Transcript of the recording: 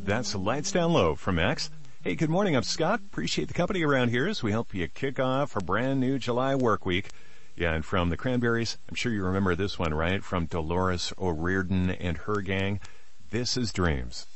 That's Lights Down Low from X. Hey, good morning. I'm Scott. Appreciate the company around here as we help you kick off a brand new July work week. Yeah, and from the Cranberries, I'm sure you remember this one, right? From Dolores O'Riordan and her gang. This is Dreams.